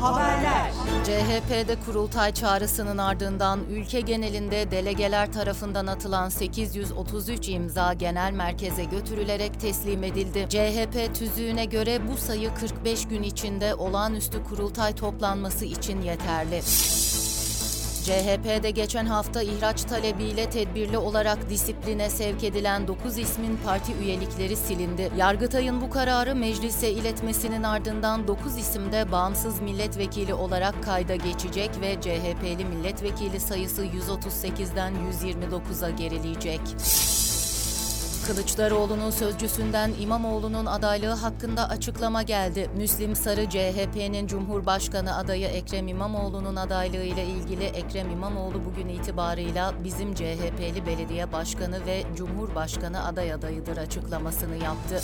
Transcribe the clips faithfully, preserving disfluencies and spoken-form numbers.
Haberler. C H P'de kurultay çağrısının ardından ülke genelinde delegeler tarafından atılan sekiz yüz otuz üç imza genel merkeze götürülerek teslim edildi. C H P tüzüğüne göre bu sayı kırk beş gün içinde olağanüstü kurultay toplanması için yeterli. C H P'de geçen hafta ihraç talebiyle tedbirli olarak disipline sevk edilen dokuz ismin parti üyelikleri silindi. Yargıtay'ın bu kararı meclise iletmesinin ardından dokuz isim de bağımsız milletvekili olarak kayda geçecek ve C H P'li milletvekili sayısı yüz otuz sekizden yüz yirmi dokuza gerileyecek. Kılıçdaroğlu'nun sözcüsünden İmamoğlu'nun adaylığı hakkında açıklama geldi. Müslim Sarı, C H P'nin Cumhurbaşkanı adayı Ekrem İmamoğlu'nun adaylığı ile ilgili Ekrem İmamoğlu bugün itibarıyla bizim C H P'li belediye başkanı ve Cumhurbaşkanı aday adayıdır açıklamasını yaptı.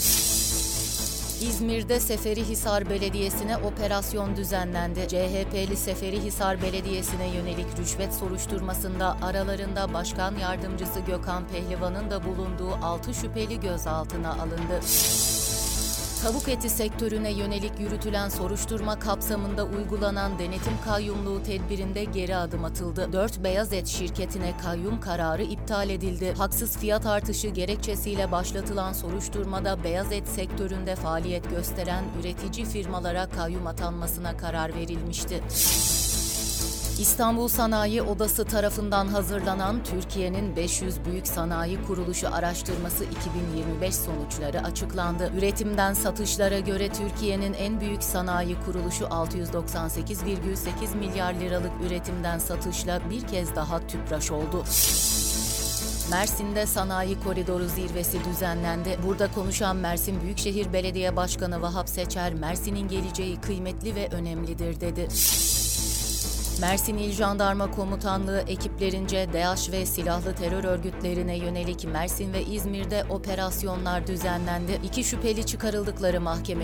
İzmir'de Seferihisar Belediyesi'ne operasyon düzenlendi. C H P'li Seferihisar Belediyesi'ne yönelik rüşvet soruşturmasında aralarında Başkan Yardımcısı Gökhan Pehlivan'ın da bulunduğu altı şüpheli gözaltına alındı. Tavuk eti sektörüne yönelik yürütülen soruşturma kapsamında uygulanan denetim kayyumluğu tedbirinde geri adım atıldı. Dört beyaz et şirketine kayyum kararı iptal edildi. Haksız fiyat artışı gerekçesiyle başlatılan soruşturmada beyaz et sektöründe faaliyet gösteren üretici firmalara kayyum atanmasına karar verilmişti. İstanbul Sanayi Odası tarafından hazırlanan Türkiye'nin beş yüz Büyük Sanayi Kuruluşu Araştırması iki bin yirmi beş sonuçları açıklandı. Üretimden satışlara göre Türkiye'nin en büyük sanayi kuruluşu altı yüz doksan sekiz virgül sekiz milyar liralık üretimden satışla bir kez daha tüpraş oldu. Mersin'de Sanayi Koridoru Zirvesi düzenlendi. Burada konuşan Mersin Büyükşehir Belediye Başkanı Vahap Seçer, Mersin'in geleceği kıymetli ve önemlidir dedi. Mersin İl Jandarma Komutanlığı ekiplerince DAEŞ ve silahlı terör örgütlerine yönelik Mersin ve İzmir'de operasyonlar düzenlendi. İki şüpheli çıkarıldıkları mahkeme